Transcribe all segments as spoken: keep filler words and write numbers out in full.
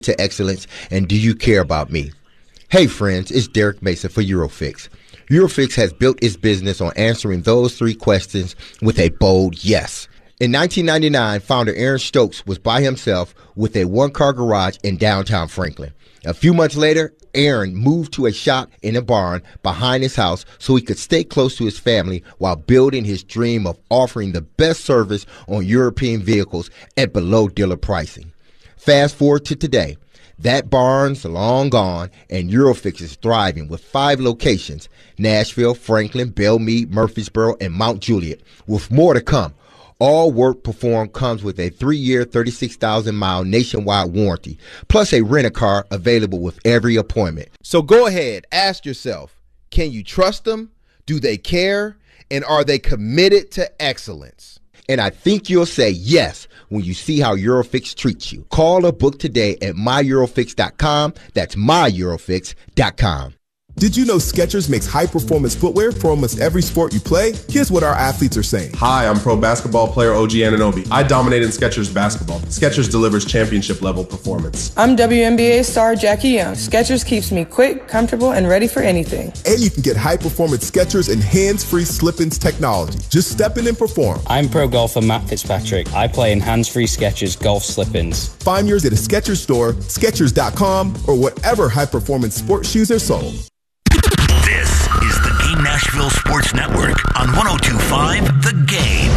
to excellence, and do you care about me? Hey friends, it's Derek Mason for Eurofix. Eurofix has built its business on answering those three questions with a bold yes. In nineteen ninety-nine, founder Aaron Stokes was by himself with a one-car garage in downtown Franklin. A few months later, Aaron moved to a shop in a barn behind his house so he could stay close to his family while building his dream of offering the best service on European vehicles at below dealer pricing. Fast forward to today. That barn's long gone, and Eurofix is thriving with five locations: Nashville, Franklin, Belmead, Murfreesboro, and Mount Juliet, with more to come. All work performed comes with a three-year, thirty-six thousand mile nationwide warranty, plus a rent-a-car available with every appointment. So go ahead, ask yourself, can you trust them? Do they care? And are they committed to excellence? And I think you'll say yes when you see how Eurofix treats you. Call or book today at my eurofix dot com. That's my eurofix dot com. Did you know Skechers makes high-performance footwear for almost every sport you play? Here's what our athletes are saying. Hi, I'm pro basketball player O G Anunoby. I dominate in Skechers basketball. Skechers delivers championship-level performance. I'm W N B A star Jackie Young. Skechers keeps me quick, comfortable, and ready for anything. And you can get high-performance Skechers and hands-free slip-ins technology. Just step in and perform. I'm pro golfer Matt Fitzpatrick. I play in hands-free Skechers golf slip-ins. Find yours at a Skechers store, skechers dot com, or whatever high-performance sports shoes are sold. This is the Game Nashville Sports Network on one oh two point five The Game.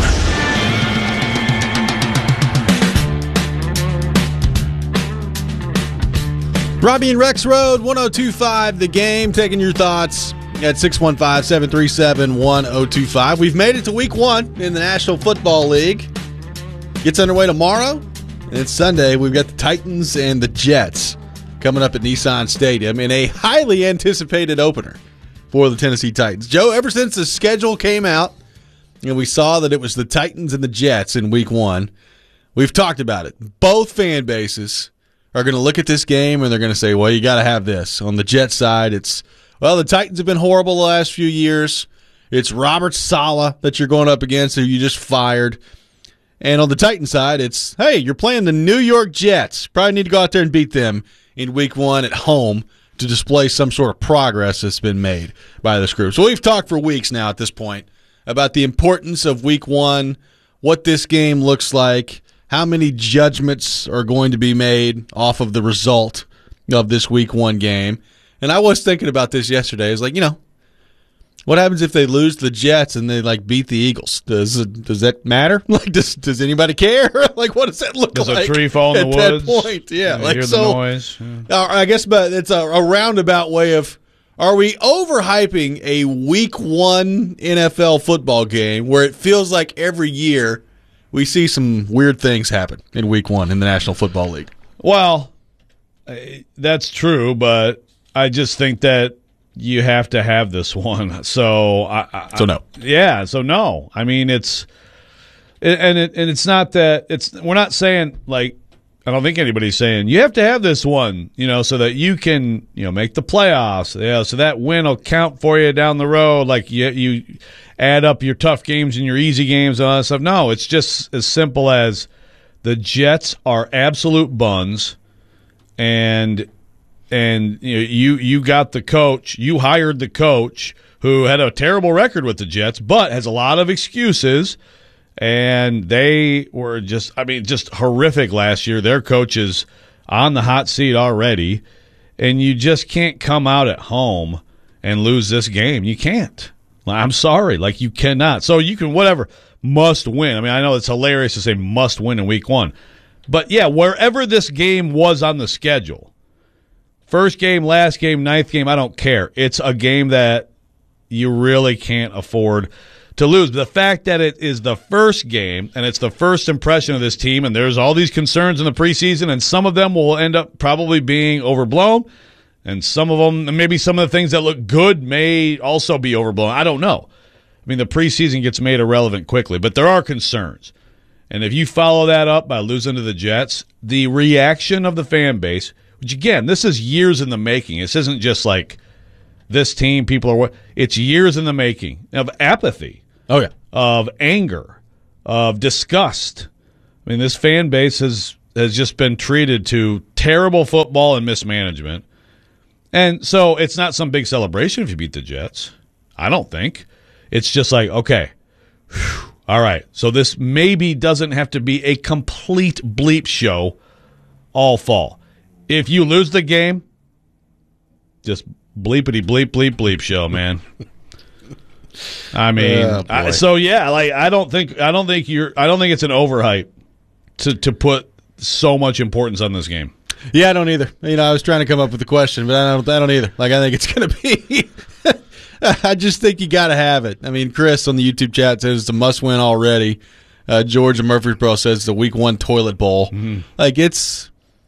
Robbie and Rex Road, one oh two point five The Game, taking your thoughts at six one five, seven three seven, one oh two five. We've made it to week one in the National Football League. Gets underway tomorrow, and it's Sunday. We've got the Titans and the Jets coming up at Nissan Stadium in a highly anticipated opener for the Tennessee Titans. Joe, ever since the schedule came out and we saw that it was the Titans and the Jets in week one, we've talked about it. Both fan bases are going to look at this game and they're going to say, well, you got to have this. On the Jets side, it's, well, the Titans have been horrible the last few years. It's Robert Saleh that you're going up against who you just fired. And on the Titan side, it's, hey, you're playing the New York Jets. Probably need to go out there and beat them in week one at home to display some sort of progress that's been made by this group. So we've talked for weeks now at this point about the importance of week one, what this game looks like, how many judgments are going to be made off of the result of this week one game. And I was thinking about this yesterday. I was like, you know, what happens if they lose the Jets and they like beat the Eagles? Does it, does that matter? Like, does does anybody care? Like, what does that look does like? Does a tree fall in the at woods? That point? Yeah, you like hear so. The noise. Yeah. Uh, I guess, but it's a, a roundabout way of: are we overhyping a Week One N F L football game where it feels like every year we see some weird things happen in Week One in the National Football League? Well, that's true, but I just think that you have to have this one. So, I, I, so no. Yeah, so no. I mean, it's and it and it's not that it's. We're not saying like. I don't think anybody's saying you have to have this one, you know, so that you can, you know, make the playoffs. Yeah, so that win will count for you down the road. Like you, you add up your tough games and your easy games and all that stuff. No, it's just as simple as the Jets are absolute buns, and and you know, you you got the coach, you hired the coach who had a terrible record with the Jets, but has a lot of excuses. And they were just, I mean, just horrific last year. Their coach is on the hot seat already, and you just can't come out at home and lose this game. You can't. I'm sorry. Like, you cannot. So you can, whatever, must win. I mean, I know it's hilarious to say must win in week one. But, yeah, wherever this game was on the schedule, first game, last game, ninth game, I don't care. It's a game that you really can't afford to lose. But the fact that it is the first game and it's the first impression of this team, and there's all these concerns in the preseason, and some of them will end up probably being overblown, and some of them, maybe some of the things that look good may also be overblown. I don't know. I mean, the preseason gets made irrelevant quickly, but there are concerns. And if you follow that up by losing to the Jets, the reaction of the fan base, which again, this is years in the making. This isn't just like this team, people are, it's years in the making of apathy. Oh, yeah. Of anger, of disgust. I mean, this fan base has has just been treated to terrible football and mismanagement. And so it's not some big celebration if you beat the Jets. I don't think. It's just like, okay, whew, all right. So this maybe doesn't have to be a complete bleep show all fall. If you lose the game, just bleepity bleep bleep bleep show, man. I mean, oh, I, so yeah, like I don't think I don't think you're I don't think it's an overhype to to put so much importance on this game. Yeah, I don't either. You know, I was trying to come up with a question, but I don't. I don't either. Like, I think it's going to be. I just think you got to have it. I mean, Chris on the YouTube chat says it's a must-win already. Uh, George in Murfreesboro says it's a week one toilet bowl. Mm-hmm. Like, it's.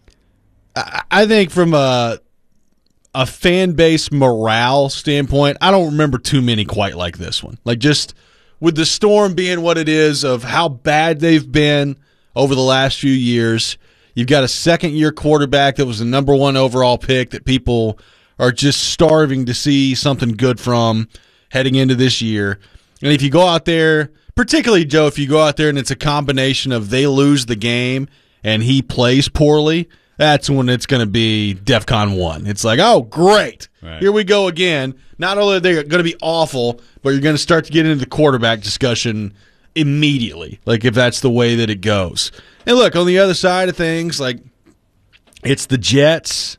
I, I think from a a fan base morale standpoint, I don't remember too many quite like this one. Like, just with the Storm being what it is, of how bad they've been over the last few years. You've got a second-year quarterback that was the number one overall pick that people are just starving to see something good from heading into this year. And if you go out there, particularly, Joe, if you go out there and it's a combination of they lose the game and he plays poorly, that's when it's going to be DEFCON one. It's like, oh, great. Right. Here we go again. Not only are they going to be awful, but you're going to start to get into the quarterback discussion immediately, like if that's the way that it goes. And look, on the other side of things, like it's the Jets.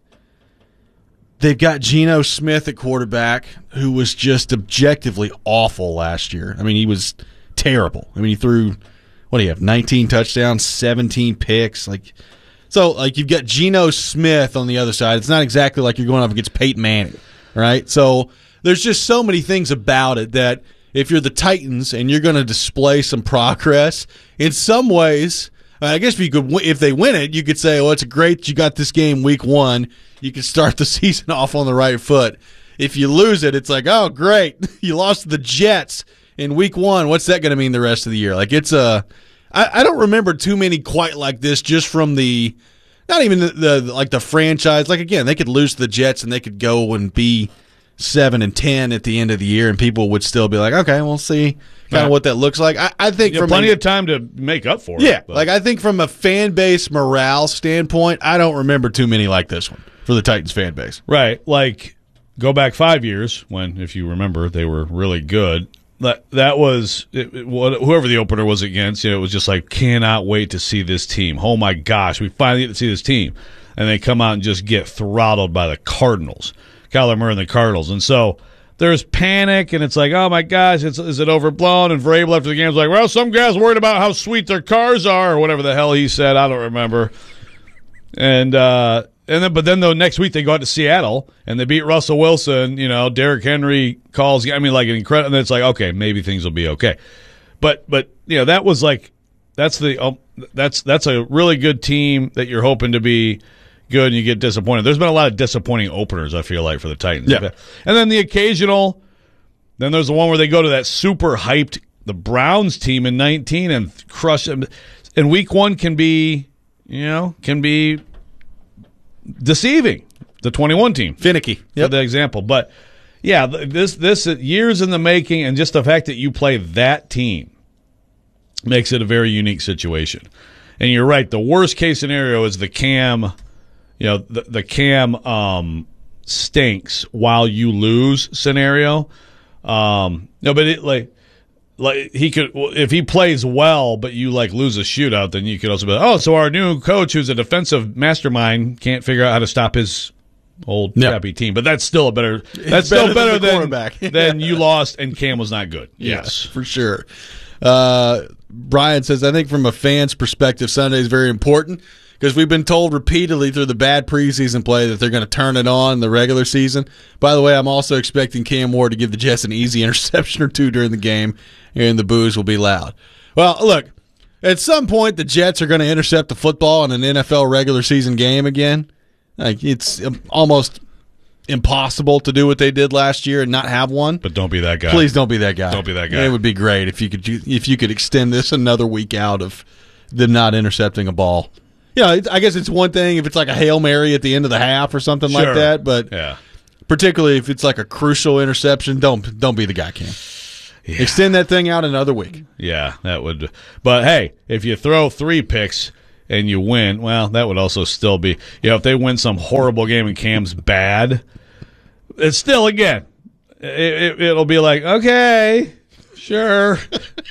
They've got Geno Smith at quarterback, who was just objectively awful last year. I mean, he was terrible. I mean, he threw, what do you have, nineteen touchdowns, seventeen picks. Like, so, like, you've got Geno Smith on the other side. It's not exactly like you're going up against Peyton Manning, right? So there's just so many things about it that if you're the Titans and you're going to display some progress, in some ways, I guess if you could, if they win it, you could say, "Well, it's great you got this game week one. You can start the season off on the right foot." If you lose it, it's like, "Oh, great, you lost to the Jets in week one. What's that going to mean the rest of the year?" Like it's a, I, I don't remember too many quite like this. Just from the, not even the, the like the franchise. Like again, they could lose to the Jets and they could go and be seven and ten at the end of the year, and people would still be like, "Okay, we'll see." Kind of what that looks like. I, I think from plenty a, of time to make up for it. Yeah, but. like I think from a fan base morale standpoint, I don't remember too many like this one for the Titans fan base. Right, like go back five years when, if you remember, they were really good. That that was it, it, whoever the opener was against. You know, it was just like, cannot wait to see this team. Oh my gosh, we finally get to see this team, and they come out and just get throttled by the Cardinals, Kyler Murray and the Cardinals, and so. There's panic, and it's like, oh, my gosh, it's, is it overblown? And Vrabel after the game was like, well, some guys worried about how sweet their cars are, or whatever the hell he said. I don't remember. And uh, and then, but then the next week they go out to Seattle, and they beat Russell Wilson. You know, Derrick Henry calls. I mean, like an incredible. And then it's like, okay, maybe things will be okay. But but you know, that was like that's the um, that's that's a really good team that you're hoping to be good, and you get disappointed. There's been a lot of disappointing openers, I feel like, for the Titans. Yeah. And then the occasional, then there's the one where they go to that super hyped, the Browns team in nineteen and crush them. And week one can be, you know, can be deceiving. The twenty-one team. Finicky. Yep. For the example. But, yeah, this, this years in the making, and just the fact that you play that team makes it a very unique situation. And you're right, the worst case scenario is the Cam... You know, the, the Cam um, stinks while you lose scenario. Um, no, but it like like he could if he plays well, but you like lose a shootout, then you could also be like, oh, so our new coach, who's a defensive mastermind, can't figure out how to stop his old no. crappy team. But that's still a better. That's better still better than, than, than, than you lost and Cam was not good. Yes, yes for sure. Uh, Brian says, I think from a fan's perspective, Sunday is very important. Because we've been told repeatedly through the bad preseason play that they're going to turn it on in the regular season. By the way, I'm also expecting Cam Ward to give the Jets an easy interception or two during the game, and the boos will be loud. Well, look, at some point the Jets are going to intercept the football in an N F L regular season game again. Like it's almost impossible to do what they did last year and not have one. But don't be that guy. Please don't be that guy. Don't be that guy. It would be great if you could if you could extend this another week out of them not intercepting a ball. Yeah, you know, I guess it's one thing if it's like a Hail Mary at the end of the half or something sure. like that, but yeah. particularly if it's like a crucial interception, don't don't be the guy, Cam. Yeah. Extend that thing out another week. Yeah, that would. But hey, if you throw three picks and you win, well, that would also still be, you know, if they win some horrible game and Cam's bad, it's still, again, it, it, it'll be like, okay, sure.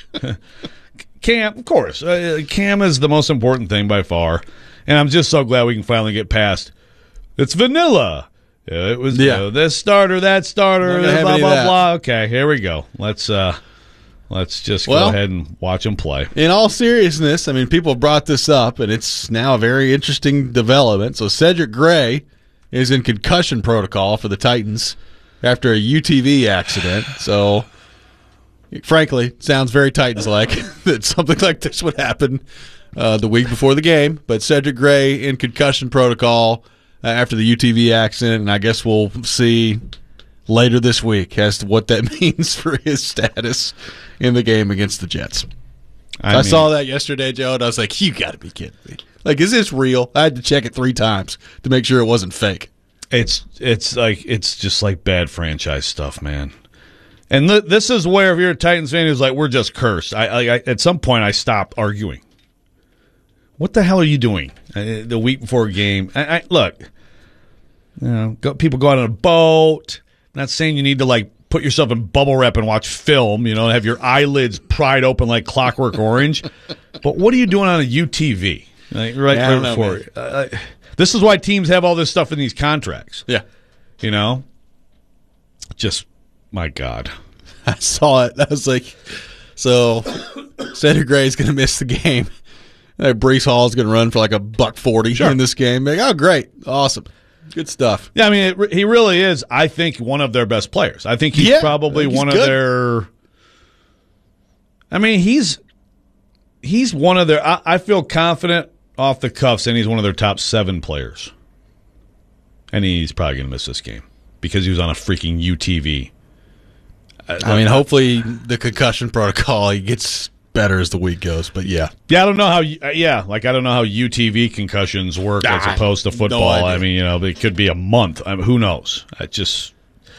Cam, of course. Uh, Cam is the most important thing by far, and I'm just so glad we can finally get past, it's vanilla. Yeah, it was yeah. You know, this starter, that starter, blah, blah, blah, blah. Okay, here we go. Let's uh, let's just well, go ahead and watch them play. In all seriousness, I mean, people brought this up, and it's now a very interesting development. So Cedric Gray is in concussion protocol for the Titans after a U T V accident. So, frankly, sounds very Titans-like that something like this would happen uh, the week before the game. But Cedric Gray in concussion protocol Uh, after the U T V accident, and I guess we'll see later this week as to what that means for his status in the game against the Jets. I, I mean, saw that yesterday, Joe, and I was like, you got to be kidding me. Like, is this real? I had to check it three times to make sure it wasn't fake. It's it's like it's just like bad franchise stuff, man. And th- this is where, if you're a Titans fan who's like, we're just cursed, I, I, I at some point I stopped arguing. What the hell are you doing uh, the week before a game? I, I, look, you know, go, people go out on a boat. I'm not saying you need to like put yourself in bubble wrap and watch film. You know, have your eyelids pried open like Clockwork Orange. But what are you doing on a U T V? Like, right, yeah, right before. Know, uh, this is why teams have all this stuff in these contracts. Yeah, you know, just my God, I saw it. I was like, so Cedric Gray's going to miss the game. Uh, Breece Hall's going to run for like a buck forty sure. in this game. Like, oh, great. Awesome. Good stuff. Yeah, I mean, it, he really is, I think, one of their best players. I think he's yeah, probably think he's one good. of their – I mean, he's he's one of their I, – I feel confident off the cuff saying he's one of their top seven players. And he's probably going to miss this game because he was on a freaking U T V. I, I mean, hopefully the concussion protocol, he gets – better as the week goes, but yeah. Yeah, I don't know how, yeah, like I don't know how U T V concussions work as opposed to football. No I mean, you know, it could be a month. I mean, who knows? I just,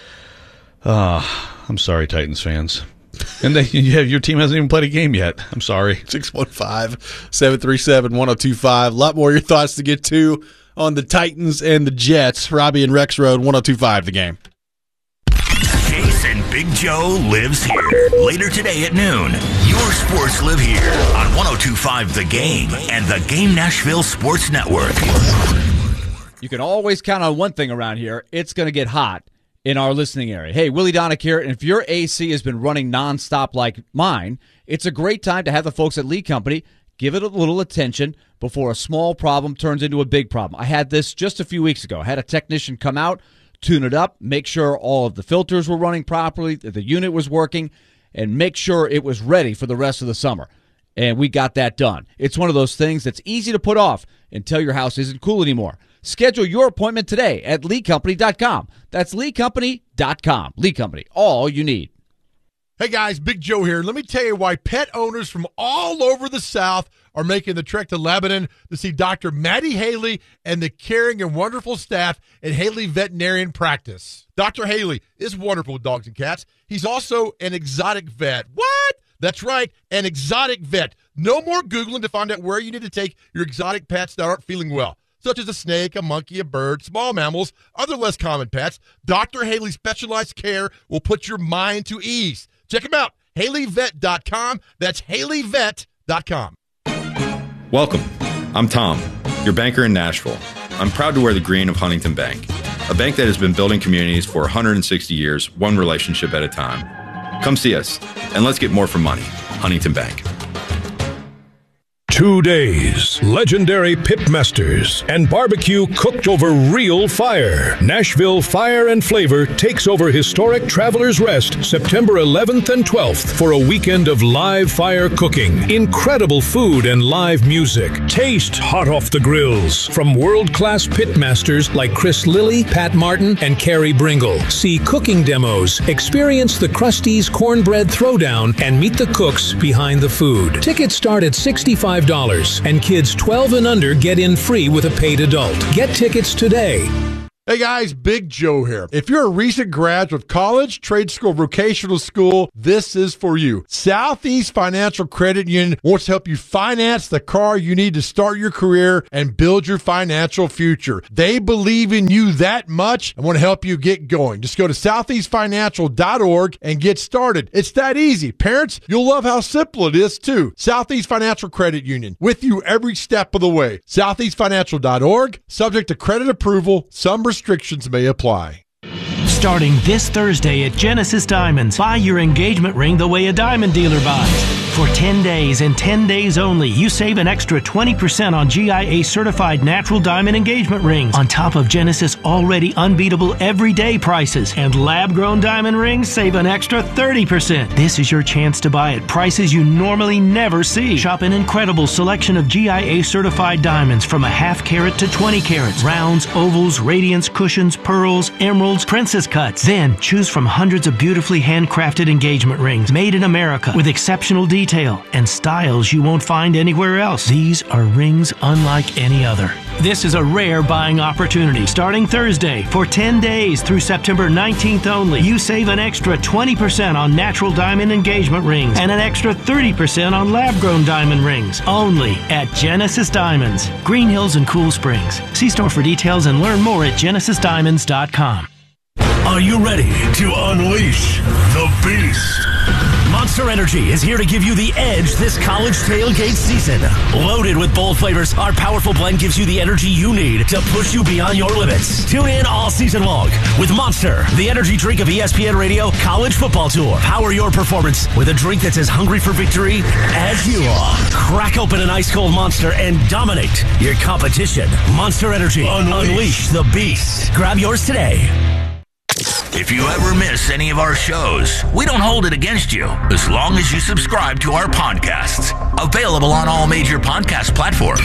uh, I'm sorry, Titans fans. And they, yeah, your team hasn't even played a game yet. I'm sorry. six one five, seven three seven, one oh two five. A lot more of your thoughts to get to on the Titans and the Jets. Robbie and Rex Road, one oh two five, the game. Chase and Big Joe lives here. Later today at noon, your sports live here on one oh two five The Game and the Game Nashville Sports Network. You can always count on one thing around here. It's going to get hot in our listening area. Hey, Willie Donick here, and if your A C has been running nonstop like mine, it's a great time to have the folks at Lee Company give it a little attention before a small problem turns into a big problem. I had this just a few weeks ago. I had a technician come out, tune it up, make sure all of the filters were running properly, that the unit was working, and make sure it was ready for the rest of the summer. And we got that done. It's one of those things that's easy to put off until your house isn't cool anymore. Schedule your appointment today at lee company dot com. That's lee company dot com. Lee Company, all you need. Hey guys, Big Joe here. Let me tell you why pet owners from all over the South are making the trek to Lebanon to see Doctor Maddie Haley and the caring and wonderful staff at Haley Veterinarian Practice. Doctor Haley is wonderful with dogs and cats. He's also an exotic vet. What? That's right, an exotic vet. No more Googling to find out where you need to take your exotic pets that aren't feeling well, such as a snake, a monkey, a bird, small mammals, other less common pets. Doctor Haley's specialized care will put your mind to ease. Check him out, haley vet dot com. That's haley vet dot com. Welcome. I'm Tom, your banker in Nashville. I'm proud to wear the green of Huntington Bank, a bank that has been building communities for one hundred sixty years, one relationship at a time. Come see us, and let's get more for money. Huntington Bank. Two days, legendary pitmasters, and barbecue cooked over real fire. Nashville Fire and Flavor takes over historic Travelers Rest September eleventh and twelfth for a weekend of live fire cooking, incredible food, and live music. Taste hot off the grills from world-class pitmasters like Chris Lilly, Pat Martin, and Carrie Bringle. See cooking demos, experience the Krusty's Cornbread Throwdown, and meet the cooks behind the food. Tickets start at sixty-five dollars, and kids twelve and under get in free with a paid adult. Get tickets today. Hey guys, Big Joe here. If you're a recent graduate of college, trade school, vocational school, this is for you. Southeast Financial Credit Union wants to help you finance the car you need to start your career and build your financial future. They believe in you that much and want to help you get going. Just go to southeast financial dot org and get started. It's that easy. Parents, you'll love how simple it is too. Southeast Financial Credit Union, with you every step of the way. southeast financial dot org, subject to credit approval. Some restrictions may apply. Starting this Thursday at Genesis Diamonds, buy your engagement ring the way a diamond dealer buys. For ten days and ten days only, you save an extra twenty percent on G I A-certified natural diamond engagement rings, on top of Genesis' already unbeatable everyday prices. And lab-grown diamond rings save an extra thirty percent. This is your chance to buy at prices you normally never see. Shop an incredible selection of G I A-certified diamonds from a half carat to twenty carats. Rounds, ovals, radiance, cushions, pearls, emeralds, princess cuts. Then choose from hundreds of beautifully handcrafted engagement rings made in America with exceptional detail and styles you won't find anywhere else. These are rings unlike any other. This is a rare buying opportunity. Starting Thursday, for ten days through September nineteenth only, you save an extra twenty percent on natural diamond engagement rings and an extra thirty percent on lab-grown diamond rings. Only at Genesis Diamonds, Green Hills and Cool Springs. See store for details and learn more at genesis diamonds dot com. Are you ready to unleash the beast? Monster Energy is here to give you the edge this college tailgate season. Loaded with bold flavors, our powerful blend gives you the energy you need to push you beyond your limits. Tune in all season long with Monster, the energy drink of E S P N Radio College Football Tour. Power your performance with a drink that's as hungry for victory as you are. Crack open an ice-cold Monster and dominate your competition. Monster Energy. Unleash, Unleash the beast. Grab yours today. If you ever miss any of our shows, we don't hold it against you as long as you subscribe to our podcasts. Available on all major podcast platforms.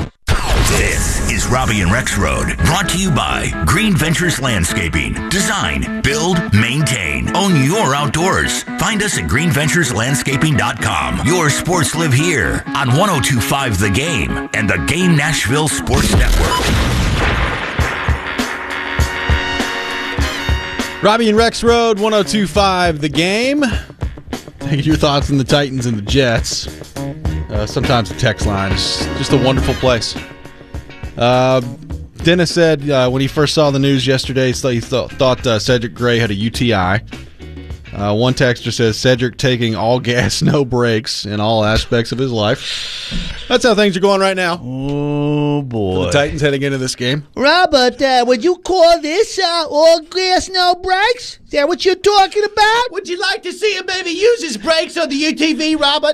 This is Robbie and Rex Road, brought to you by Green Ventures Landscaping. Design, build, maintain, own your outdoors. Find us at green ventures landscaping dot com. Your sports live here on one oh two point five The Game and the Game Nashville Sports Network. Robbie and Rex Road, one oh two point five The Game. Take your thoughts on the Titans and the Jets. Uh, sometimes the text line is just a wonderful place. Uh, Dennis said uh, when he first saw the news yesterday, he thought, thought uh, Cedric Gray had a U T I. Uh, one texter says Cedric taking all gas, no brakes in all aspects of his life. That's how things are going right now. Oh, boy. The Titans heading into this game. Robert, uh, would you call this uh, all gas, no brakes? Is that what you're talking about? Would you like to see him maybe use his brakes on the U T V, Robert?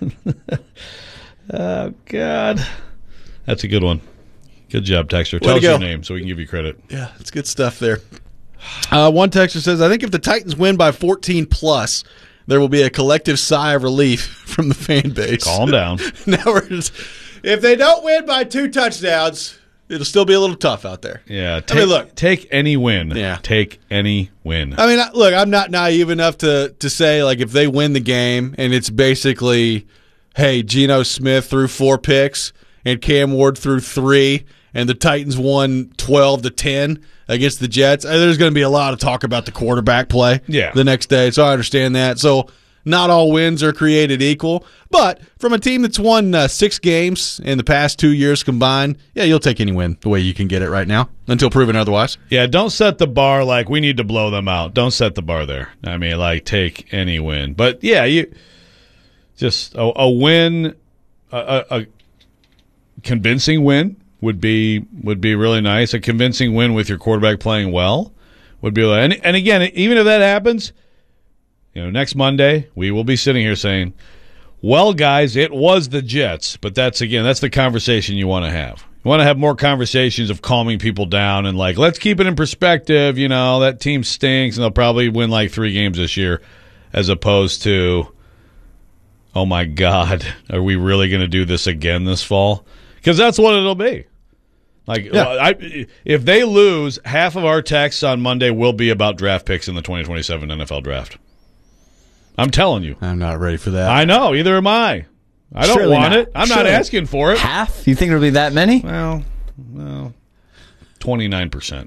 Oh, God. That's a good one. Good job, texter. Tell us your name so we can give you credit. Yeah, it's good stuff there. Uh, one texter says, I think if the Titans win by fourteen plus, there will be a collective sigh of relief from the fan base. Calm down. Now we're just, if they don't win by two touchdowns, it'll still be a little tough out there. Yeah. Take, I mean, look. Take any win. Yeah. Take any win. I mean, look, I'm not naive enough to, to say, like, if they win the game and it's basically, hey, Geno Smith threw four picks and Cam Ward threw three and the Titans won twelve to ten against the Jets, there's going to be a lot of talk about the quarterback play yeah. the next day, so I understand that. So not all wins are created equal, but from a team that's won uh, six games in the past two years combined, yeah, you'll take any win the way you can get it right now until proven otherwise. Yeah, don't set the bar like we need to blow them out. Don't set the bar there. I mean, like, take any win. But, yeah, you just a, a win, a, a, a convincing win. Would be would be really nice. A convincing win with your quarterback playing well would be. And, and again, even if that happens, you know, next Monday we will be sitting here saying, "Well, guys, it was the Jets." But that's again, that's the conversation you want to have. You want to have more conversations of calming people down and like, let's keep it in perspective. You know, that team stinks and they'll probably win like three games this year, as opposed to, oh my God, are we really going to do this again this fall? Because that's what it'll be. Like, yeah. I, if they lose, half of our texts on Monday will be about draft picks in the twenty twenty-seven N F L draft. I'm telling you. I'm not ready for that. I know. Either am I. I don't Surely want not. it. I'm Surely. not asking for it. Half? You think there'll be that many? Well, well, twenty-nine percent.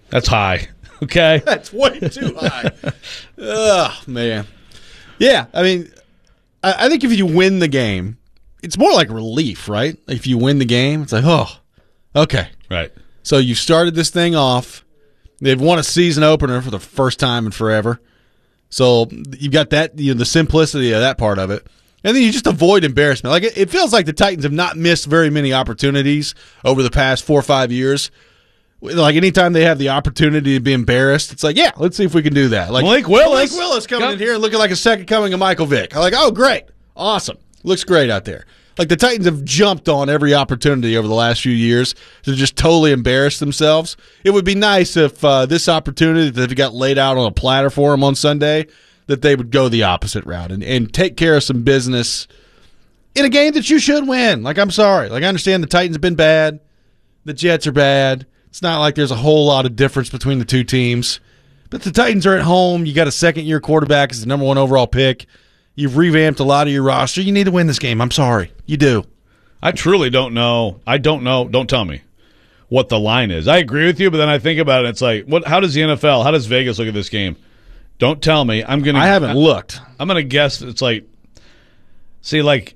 That's high. Okay, that's way too high. Oh man, yeah. I mean, I, I think if you win the game, it's more like relief, right? If you win the game, it's like, oh, okay, right. So you started this thing off. They've won a season opener for the first time in forever. So you've got that, you know, the simplicity of that part of it. And then you just avoid embarrassment. Like it, it feels like the Titans have not missed very many opportunities over the past four or five years. Like anytime they have the opportunity to be embarrassed, it's like, yeah, let's see if we can do that. Like Malik Willis, Malik Willis coming in here and looking like a second coming of Michael Vick. I'm like, oh, great, awesome, looks great out there. Like the Titans have jumped on every opportunity over the last few years to just totally embarrass themselves. It would be nice if uh, this opportunity that got laid out on a platter for them on Sunday, that they would go the opposite route and, and take care of some business in a game that you should win. Like, I'm sorry. Like, I understand the Titans have been bad. The Jets are bad. It's not like there's a whole lot of difference between the two teams. But the Titans are at home. You got a second-year quarterback as the number one overall pick. You've revamped a lot of your roster. You need to win this game. I'm sorry. You do. I truly don't know. I don't know. Don't tell me what the line is. I agree with you, but then I think about it, and it's like, what? How does the N F L, how does Vegas look at this game? Don't tell me. I'm gonna. I haven't I, looked. I'm gonna guess. It's like, see, like,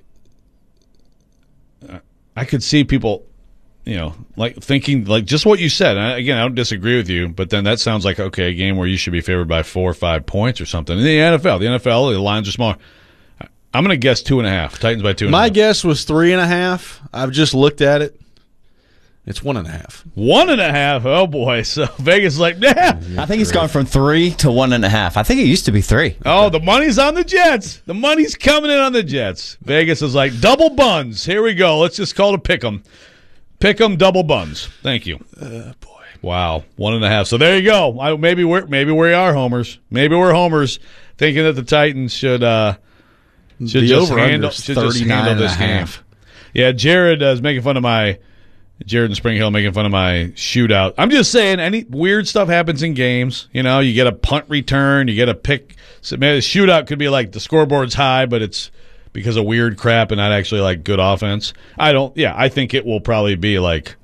I could see people, you know, like thinking like just what you said. And again, I don't disagree with you, but then that sounds like, okay, a game where you should be favored by four or five points or something. In the N F L, the N F L, the lines are smaller. I'm going to guess two and a half. Titans by two and My a half. My guess was three and a half. I've just looked at it. It's one and a half. One and a half? Oh, boy. So Vegas is like, nah. I think it's gone from three to one and a half. I think it used to be three. Oh, the money's on the Jets. The money's coming in on the Jets. Vegas is like, double buns. Here we go. Let's just call it pick 'em. Pick 'em, double buns. Thank you. Uh, boy. Wow. One and a half. So there you go. I, maybe, we're, maybe we are homers. Maybe we're homers thinking that the Titans should uh, – Should the just, over handle, should just handle this game. Yeah, Jared uh, is making fun of my Jared and Spring Hill making fun of my shootout. I'm just saying, any weird stuff happens in games. You know, you get a punt return, you get a pick. So maybe the shootout could be like the scoreboard's high, but it's because of weird crap and not actually like good offense. I don't. Yeah, I think it will probably be like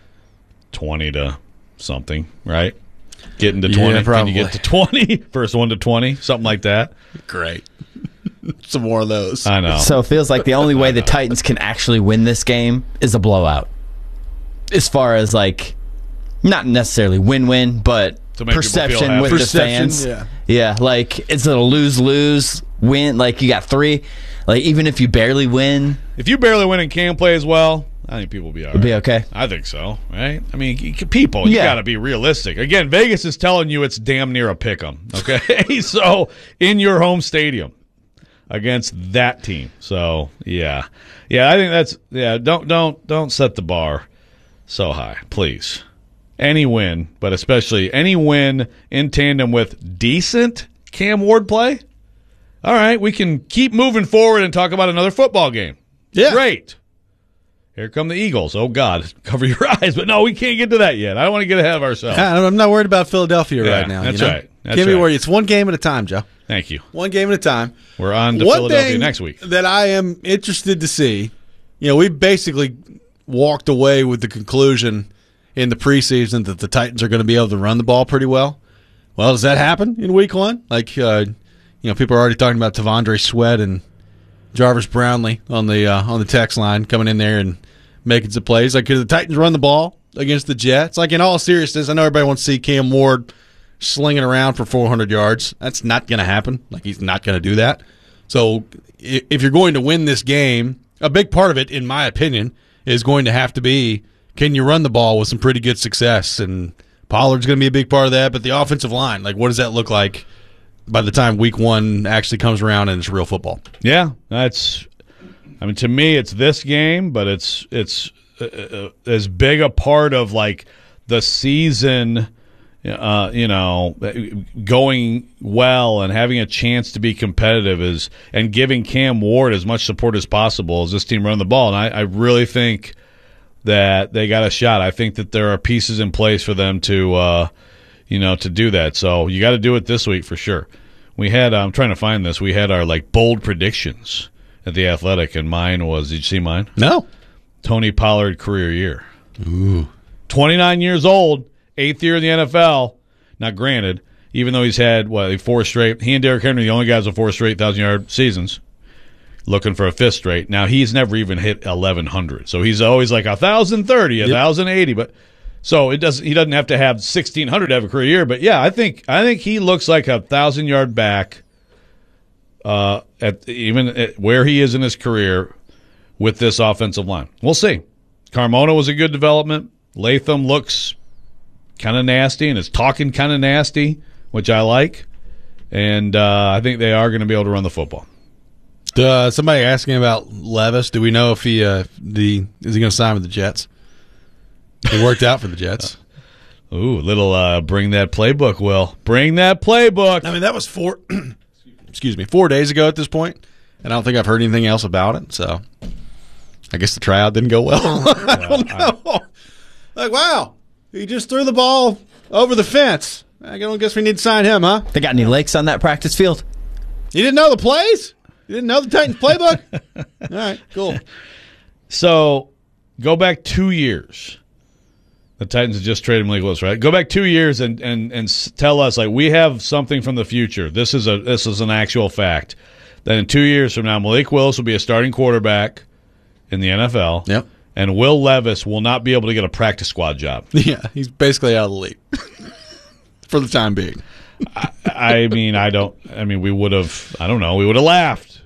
twenty to something, right? Getting to twenty. Yeah, probably. Can you get to twenty? First one to twenty, something like that. Great. Some more of those. I know. So it feels like the only way the Titans can actually win this game is a blowout. As far as like, not necessarily win-win, but perception with perception, the fans. Yeah. yeah, like it's a lose-lose win. Like you got three. Like even if you barely win, if you barely win and can play as well, I think people will be all right. It'll be okay. I think so, right? I mean, people, you Yeah. got to be realistic. Again, Vegas is telling you it's damn near a pick 'em. Okay, so in your home stadium against that team. So yeah, yeah, I think that's yeah. Don't don't don't set the bar so high, please. Any win, but especially any win in tandem with decent Cam Ward play. All right, we can keep moving forward and talk about another football game. Yeah, great. Here come the Eagles. Oh, God, cover your eyes. But no, we can't get to that yet. I don't want to get ahead of ourselves. I'm not worried about Philadelphia Yeah, right now. that's you know? right. That's Can't be right. worried. It's one game at a time, Joe. Thank you. One game at a time. We're on to One Philadelphia thing next week. that I am interested to see, you know, we basically walked away with the conclusion in the preseason that the Titans are going to be able to run the ball pretty well. Well, does that happen in week one? Like, uh, you know, people are already talking about Tavondre Sweat and Jarvis Brownlee on the uh, on the text line coming in there and making some plays. Like, could the Titans run the ball against the Jets? Like, in all seriousness, I know everybody wants to see Cam Ward slinging around for four hundred yards. That's not going to happen. Like, he's not going to do that. So, if you're going to win this game, a big part of it, in my opinion, is going to have to be, can you run the ball with some pretty good success? And Pollard's going to be a big part of that. But the offensive line, like, what does that look like by the time week one actually comes around and it's real football? Yeah, that's. I mean, to me, it's this game, but it's it's uh, as big a part of like the season, uh, you know, going well and having a chance to be competitive is, and giving Cam Ward as much support as possible as this team run the ball. And I, I really think that they got a shot. I think that there are pieces in place for them to, uh, you know, to do that. So you got to do it this week for sure. We had, I'm trying to find this. We had our like bold predictions at the Athletic, and mine was, did you see mine? No. Tony Pollard career year. Ooh. twenty-nine years old, eighth year in the N F L. Now, granted, even though he's had, what, four straight, he and Derrick Henry, the only guys with four straight thousand-yard seasons, looking for a fifth straight. Now, he's never even hit eleven hundred. So he's always like one thousand thirty, one thousand eighty. But so it doesn't. He doesn't have to have sixteen hundred to have a career year. But, yeah, I think I think he looks like a one thousand-yard back uh, at even at where he is in his career with this offensive line. We'll see. Carmona was a good development. Latham looks kind of nasty and is talking kind of nasty, which I like. And uh, I think they are going to be able to run the football. Uh, somebody asking about Levis. Do we know if he uh, the is he going to sign with the Jets? It worked out for the Jets. Ooh, little uh, bring that playbook, Will. Bring that playbook. I mean, that was four. excuse me, four days ago at this point, and I don't think I've heard anything else about it. So, I guess the tryout didn't go well. I don't know. I, like, wow, he just threw the ball over the fence. I don't guess we need to sign him, huh? They got any lakes on that practice field? You didn't know the plays? You didn't know the Titans playbook? All right, cool. So, go back two years. The Titans have just traded Malik Willis, right? Go back two years and, and, and tell us, like, we have something from the future. This is a this is an actual fact. Then in two years from now, Malik Willis will be a starting quarterback in the N F L. Yep. And Will Levis will not be able to get a practice squad job. Yeah, he's basically out of the league for the time being. I, I mean, I don't. I mean, we would have. I don't know. We would have laughed,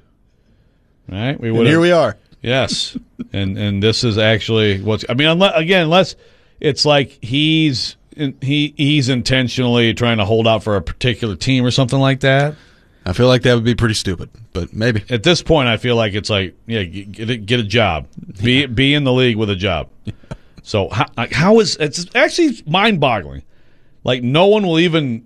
right? We would. Here we are. Yes, and and this is actually what's. I mean, unless, again, unless it's like he's he he's intentionally trying to hold out for a particular team or something like that. I feel like that would be pretty stupid, but maybe. At this point, I feel like it's like, yeah, get a, get a job. Be be in the league with a job. So how, like, how is – it's actually mind-boggling. Like, no one will even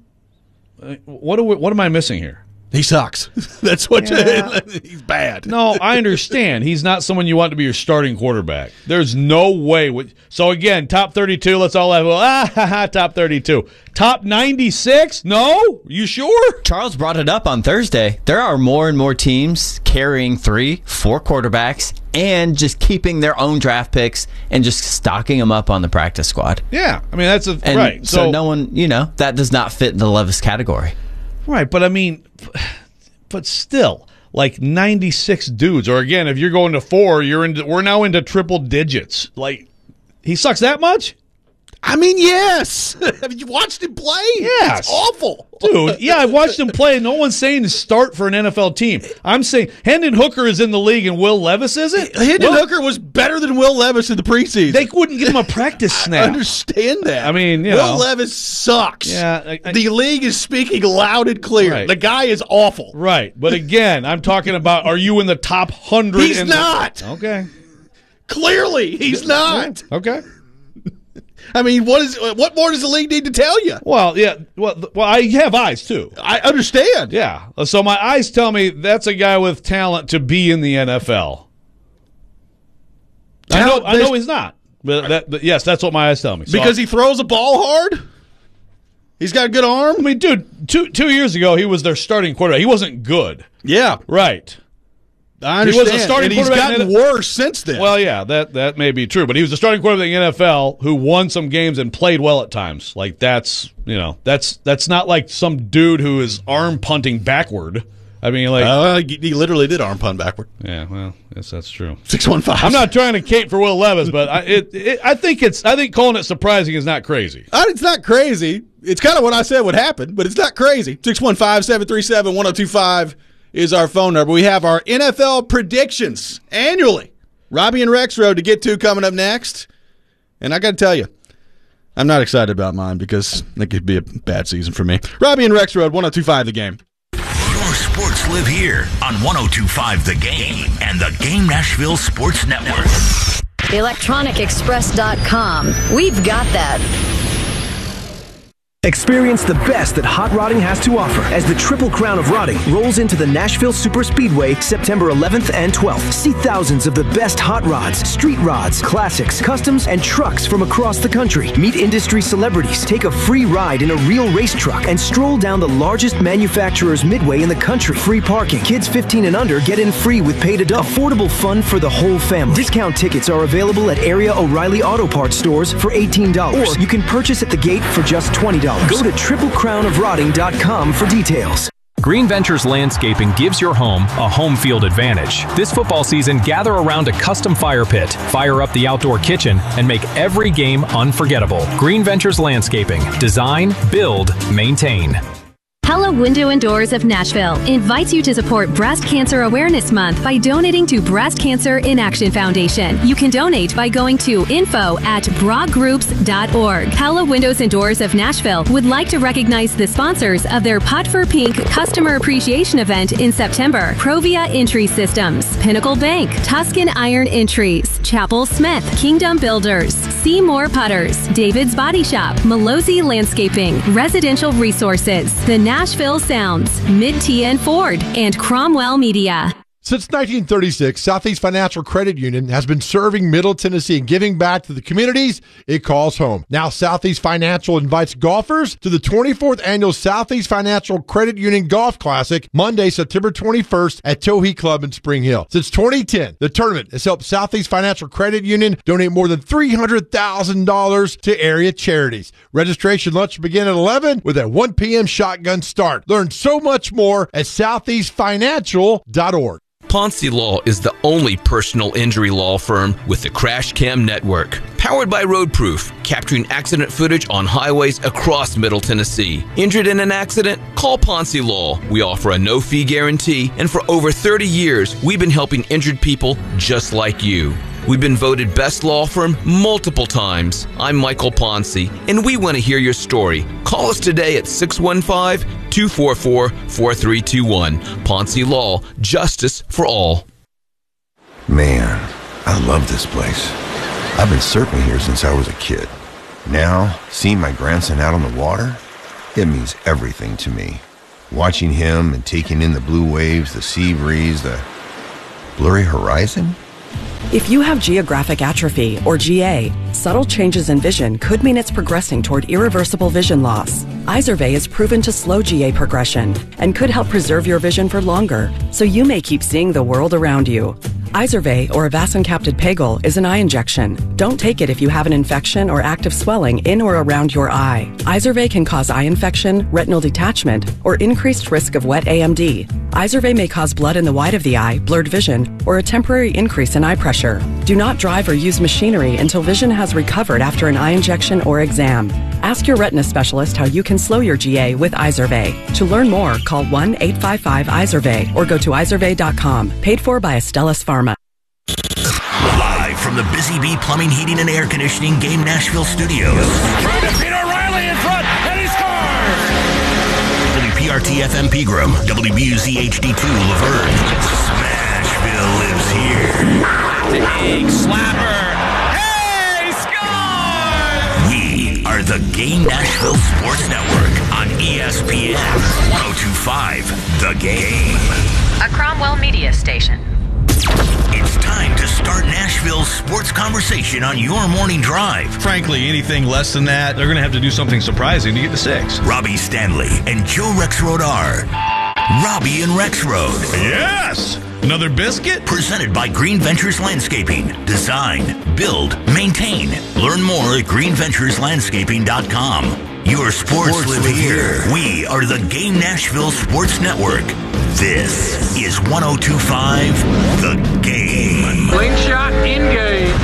– what do we, what am I missing here? He sucks. That's what Yeah. you, he's bad. No, I understand. He's not someone you want to be your starting quarterback. There's no way. With, so, again, top thirty-two, let's all have, well, ah, ha, ha, top thirty-two. Top ninety-six? No? You sure? Charles brought it up on Thursday. There are more and more teams carrying three, four quarterbacks and just keeping their own draft picks and just stocking them up on the practice squad. Yeah. I mean, that's a and right. So, so no one, you know, that does not fit the Levis category. Right, but I mean, but still, like ninety-six dudes. Or again, if you're going to four, you're into. We're now into triple digits. Like, he sucks that much? I mean, yes. Have you watched him play? Yes. It's awful. Dude, yeah, I watched him play. No one's saying to start for an N F L team. I'm saying Hendon Hooker is in the league and Will Levis isn't? Hendon Will, Hooker was better than Will Levis in the preseason. They wouldn't give him a practice snap. I understand that. I mean, you Will know. Levis sucks. Yeah, I, I, the league is speaking loud and clear. Right. The guy is awful. Right, but again, I'm talking about, are you in the top one hundred? He's in not. The, okay. Clearly, he's not. Okay. I mean, what is what more does the league need to tell you? Well, yeah. Well, well, I have eyes too. I understand. Yeah. So my eyes tell me that's a guy with talent to be in the N F L. I know. I know he's not. But that, but yes, that's what my eyes tell me. So because I, he throws a ball hard. He's got a good arm. I mean, dude, two two years ago he was their starting quarterback. He wasn't good. Yeah. Right. I understand. He was a starting and he's quarterback gotten worse since then. Well, yeah, that that may be true, but he was a starting quarterback in the N F L who won some games and played well at times. Like that's you know that's that's not like some dude who is arm punting backward. I mean, like uh, he literally did arm punt backward. Yeah, well, yes, that's true. Six one five. I'm not trying to cape for Will Levis, but I, it, it, I think it's I think calling it surprising is not crazy. Uh, it's not crazy. It's kind of what I said would happen, but it's not crazy. Six one five seven three seven one zero two five. is our phone number. We have our N F L predictions annually. Robbie and Rex Road to get to coming up next. And I got to tell you, I'm not excited about mine because it could be a bad season for me. Robbie and Rex Road, one oh two five The Game. Your sports live here on one oh two point five The Game and the Game Nashville Sports Network. electronic express dot com. We've got that. Experience the best that hot rodding has to offer as the Triple Crown of Rodding rolls into the Nashville Super Speedway September eleventh and twelfth. See thousands of the best hot rods, street rods, classics, customs, and trucks from across the country. Meet industry celebrities, take a free ride in a real race truck, and stroll down the largest manufacturer's midway in the country. Free parking. Kids fifteen and under get in free with paid adult. Affordable fun for the whole family. Discount tickets are available at area O'Reilly Auto Parts stores for eighteen dollars. Or you can purchase at the gate for just twenty dollars. Go to triple crown of rodding dot com for details. Green Ventures Landscaping gives your home a home field advantage. This football season, gather around a custom fire pit, fire up the outdoor kitchen, and make every game unforgettable. Green Ventures Landscaping. Design, build, maintain. Pella Window and Doors of Nashville invites you to support Breast Cancer Awareness Month by donating to Breast Cancer in Action Foundation. You can donate by going to info at broad groups dot org. Pella Windows and Doors of Nashville would like to recognize the sponsors of their Putt for Pink Customer Appreciation Event in September. Provia Entry Systems, Pinnacle Bank, Tuscan Iron Entries, Chapel Smith, Kingdom Builders, Seymour Putters, David's Body Shop, Malozzi Landscaping, Residential Resources, the Nashville Sounds, Mid-T N Ford, and Cromwell Media. Since nineteen thirty-six, Southeast Financial Credit Union has been serving Middle Tennessee and giving back to the communities it calls home. Now, Southeast Financial invites golfers to the twenty-fourth Annual Southeast Financial Credit Union Golf Classic, Monday, September twenty-first at Towhee Club in Spring Hill. Since twenty ten, the tournament has helped Southeast Financial Credit Union donate more than three hundred thousand dollars to area charities. Registration lunch begin at eleven with a one p.m. shotgun start. Learn so much more at southeast financial dot org. Ponce Law is the only personal injury law firm with the Crash Cam Network. Powered by Roadproof, capturing accident footage on highways across Middle Tennessee. Injured in an accident? Call Ponce Law. We offer a no-fee guarantee, and for over thirty years, we've been helping injured people just like you. We've been voted best law firm multiple times. I'm Michael Ponce, and we want to hear your story. Call us today at six one five, two four four, four three two one. Ponce Law, justice for all. Man, I love this place. I've been surfing here since I was a kid. Now, seeing my grandson out on the water, it means everything to me. Watching him and taking in the blue waves, the sea breeze, the blurry horizon. If you have geographic atrophy, or G A, subtle changes in vision could mean it's progressing toward irreversible vision loss. Izervay is proven to slow G A progression and could help preserve your vision for longer, so you may keep seeing the world around you. Izervay, or avacincaptad pegol, is an eye injection. Don't take it if you have an infection or active swelling in or around your eye. Izervay can cause eye infection, retinal detachment, or increased risk of wet A M D. Izervay may cause blood in the white of the eye, blurred vision, or a temporary increase in eye pressure. Do not drive or use machinery until vision has recovered after an eye injection or exam. Ask your retina specialist how you can slow your G A with Izervay. To learn more, call one eight five five Izervay or go to izervay dot com. Paid for by Astellas Pharma. Live from the Busy Bee Plumbing, Heating, and Air Conditioning Game Nashville studios. Trying to beat O'Reilly in front, and he scores! W P R T F M Pegram, W B U Z H D two Laverne. Smashville lives here. Big slapper. Hey, score! We are the Game Nashville Sports Network on E S P N one oh two point five The Game. A Cromwell Media station. It's time to start Nashville's sports conversation on your morning drive. Frankly, anything less than that, they're going to have to do something surprising to get to six. Robbie Stanley and Joe Rexrode are Robbie and Rexrode. Yes! Another biscuit? Presented by Green Ventures Landscaping. Design, build, maintain. Learn more at green ventures landscaping dot com. Your sports, sports live, live here. here. We are the Game Nashville Sports Network. This is one oh two point five The Game. Slingshot in game.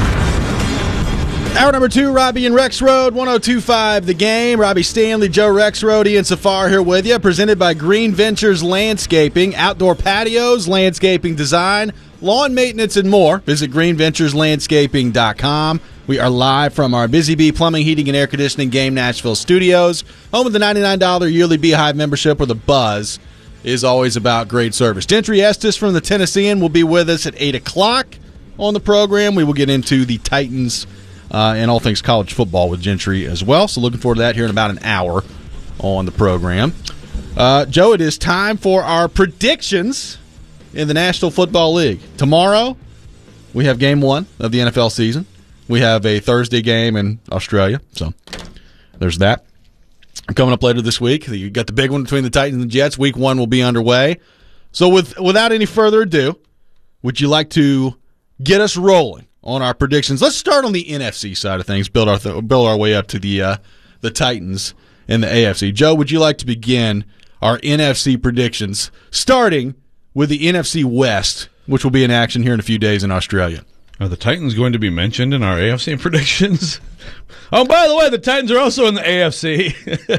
Hour number two, Robbie and Rexrode, one oh two point five The Game. Robbie Stanley, Joe Rexrode, Ian Safar here with you. Presented by Green Ventures Landscaping. Outdoor patios, landscaping design, lawn maintenance, and more. Visit green ventures landscaping dot com. We are live from our Busy Bee Plumbing, Heating, and Air Conditioning Game Nashville studios. Home of the ninety-nine dollars yearly Beehive membership, where the buzz is always about great service. Gentry Estes from the Tennessean will be with us at eight o'clock on the program. We will get into the Titans uh, and all things college football with Gentry as well. So looking forward to that here in about an hour on the program. Uh, Joe, it is time for our predictions in the National Football League. Tomorrow, we have game one of the N F L season. We have a Thursday game in Australia, so there's that. Coming up later this week, you got the big one between the Titans and the Jets. Week one will be underway. So with without any further ado, would you like to get us rolling on our predictions? Let's start on the N F C side of things, build our th- build our way up to the uh, the Titans and the A F C. Joe, would you like to begin our N F C predictions, starting with the N F C West, which will be in action here in a few days in Australia? Are the Titans going to be mentioned in our A F C predictions? Oh, by the way, the Titans are also in the A F C.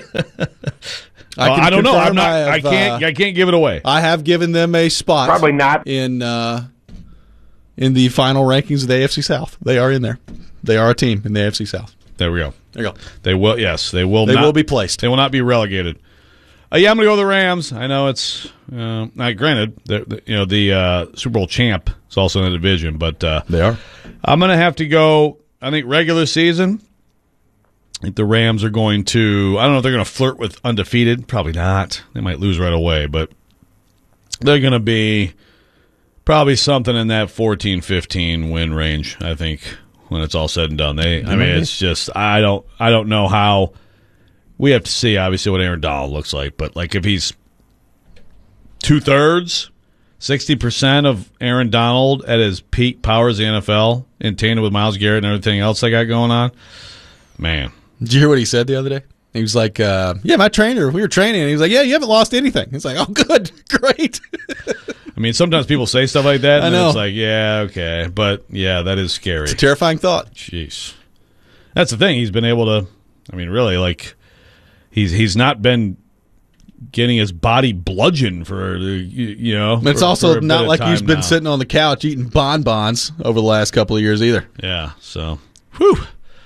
I, well, I don't know. I'm not. I, have, I can't. Uh, I can't give it away. I have given them a spot. Probably not in uh, in the final rankings of the A F C South. They are in there. They are a team in the A F C South. There we go. There you go. They will. Yes, they will. They not, will be placed. They will not be relegated. Uh, yeah, I'm going to go with the Rams. I know it's uh, not granted. The, the, you know the uh, Super Bowl champ is also in the division, but uh, they are. I'm going to have to go. I think regular season. I think the Rams are going to. I don't know if they're going to flirt with undefeated. Probably not. They might lose right away, but they're going to be probably something in that fourteen, fifteen win range. I think when it's all said and done. They. I mean, it's just. I don't. I don't know how. We have to see, obviously, what Aaron Donald looks like. But, like, if he's two-thirds, sixty percent of Aaron Donald at his peak powers in the N F L, in tandem with Myles Garrett and everything else they got going on, man. Did you hear what he said the other day? He was like, uh, yeah, my trainer, we were training. And he was like, yeah, you haven't lost anything. He's like, oh, good, great. I mean, sometimes people say stuff like that, and I know. It's like, yeah, okay. But, yeah, that is scary. It's a terrifying thought. Jeez. That's the thing. He's been able to, I mean, really, like, He's he's not been getting his body bludgeoned for, you know. It's for, also for not like he's been now. sitting on the couch eating bonbons over the last couple of years either. Yeah, so, whew.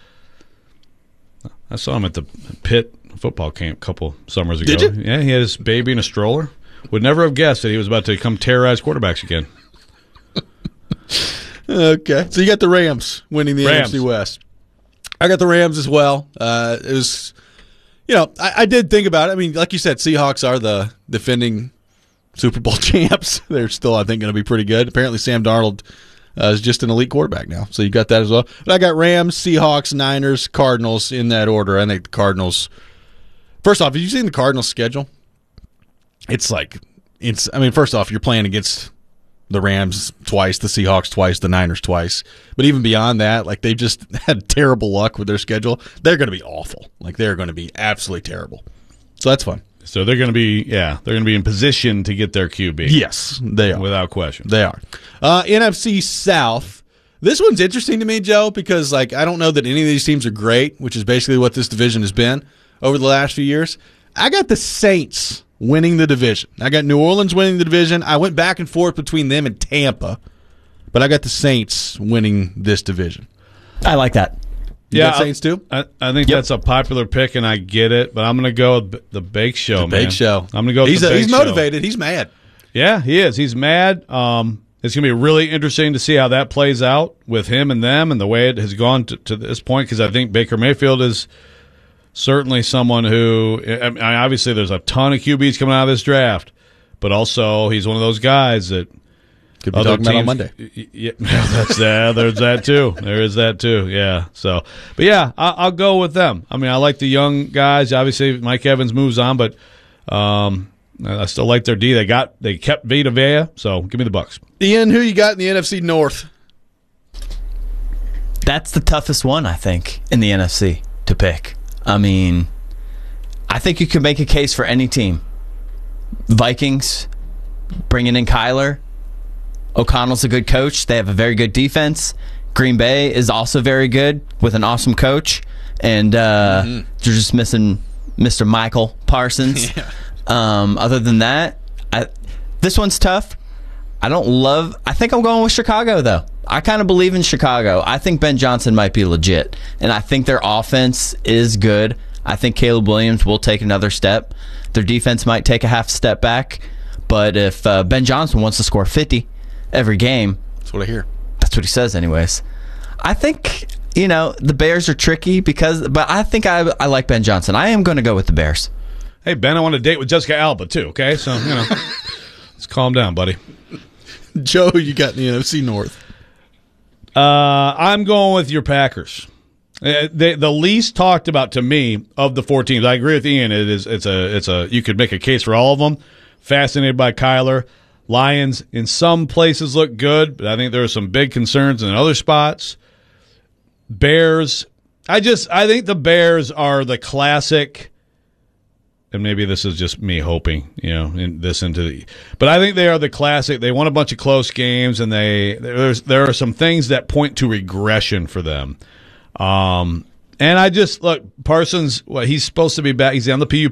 I saw him at the Pitt football camp a couple summers ago. Did you? Yeah, he had his baby in a stroller. Would never have guessed that he was about to come terrorize quarterbacks again. Okay, so you got the Rams winning the Rams. N F C West. I got the Rams as well. Uh, it was... You know, I, I did think about it. I mean, like you said, Seahawks are the defending Super Bowl champs. They're still, I think, going to be pretty good. Apparently, Sam Darnold uh, is just an elite quarterback now. So you got that as well. But I got Rams, Seahawks, Niners, Cardinals in that order. I think the Cardinals. First off, have you seen the Cardinals' schedule? It's like, it's. I mean, first off, you're playing against the Rams twice, the Seahawks twice, the Niners twice. But even beyond that, like they've just had terrible luck with their schedule. They're going to be awful. Like they're going to be absolutely terrible. So that's fun. So they're going to be, yeah, they're going to be in position to get their Q B. Yes, they are. Without question. They are. Uh, N F C South. This one's interesting to me, Joe, because like I don't know that any of these teams are great, which is basically what this division has been over the last few years. I got the Saints winning the division. I got New Orleans winning the division. I went back and forth between them and Tampa, but I got the Saints winning this division. I like that. You yeah, got Saints too? I, I think yep. that's a popular pick, and I get it, but I'm going to go with the Bake Show, the man. Bake Show. I'm going to go with he's the a, Bake He's Show. motivated. He's mad. Yeah, he is. He's mad. Um, it's going to be really interesting to see how that plays out with him and them and the way it has gone to, to this point, because I think Baker Mayfield is certainly someone who, I mean, obviously there's a ton of Q Bs coming out of this draft, but also he's one of those guys that could be other talking teams, about on Monday. Yeah, that's that. There's that too. There is that too. Yeah. So, but yeah, I, I'll go with them. I mean, I like the young guys. Obviously, Mike Evans moves on, but um, I still like their D. They got they kept Vita Vea, so give me the Bucks. Ian, who you got in the N F C North? That's the toughest one, I think, in the N F C to pick. I mean, I think you can make a case for any team. Vikings, bringing in Kyler. O'Connell's a good coach. They have a very good defense. Green Bay is also very good with an awesome coach. And uh, mm-hmm. you're just missing Mister Michael Parsons. yeah. um, other than that, I, this one's tough. I don't love – I think I'm going with Chicago, though. I kind of believe in Chicago. I think Ben Johnson might be legit, and I think their offense is good. I think Caleb Williams will take another step. Their defense might take a half step back, but if uh, Ben Johnson wants to score fifty every game – that's what I hear. That's what he says anyways. I think you know, the Bears are tricky because, but I think I I like Ben Johnson. I am going to go with the Bears. Hey, Ben, I want to date with Jessica Alba, too, okay? So, you know, let's calm down, buddy. Joe, you got the N F C North. Uh, I'm going with your Packers. Uh, they, the least talked about to me of the four teams. I agree with Ian. It is. It's a. It's a. You could make a case for all of them. Fascinated by Kyler. Lions in some places look good, but I think there are some big concerns in other spots. Bears. I just. I think the Bears are the classic. And maybe this is just me hoping, you know, in this into the. But I think they are the classic. They won a bunch of close games, and they there's there are some things that point to regression for them. Um, and I just look Parsons. Well, he's supposed to be back. He's on the P U